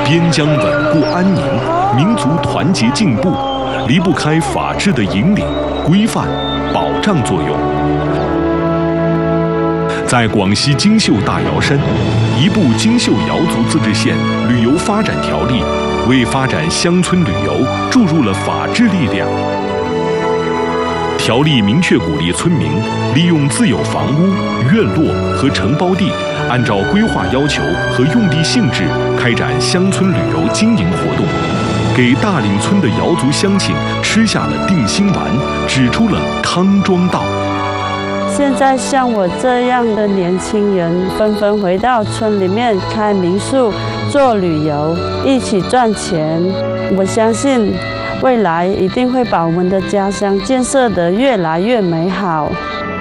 边疆稳固安宁，民族团结进步，离不开法治的引领、规范、保障作用。在广西金秀大瑶山，一部《金秀瑶族自治县旅游发展条例》为发展乡村旅游注入了法治力量。条例明确鼓励村民利用自有房屋、院落和承包地，按照规划要求和用地性质开展乡村旅游经营活动，给大岭村的瑶族乡亲吃下了定心丸，指出了康庄道。 现在像我这样的年轻人，纷纷回到村里面开民宿、做旅游，一起赚钱。我相信未来一定会把我们的家乡建设得越来越美好。